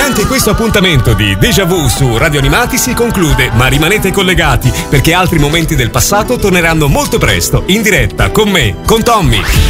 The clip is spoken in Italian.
Anche questo appuntamento di Déjà Vu su Radio Animati si conclude, ma rimanete collegati perché altri momenti del passato torneranno molto presto, in diretta, con me, con Tommy.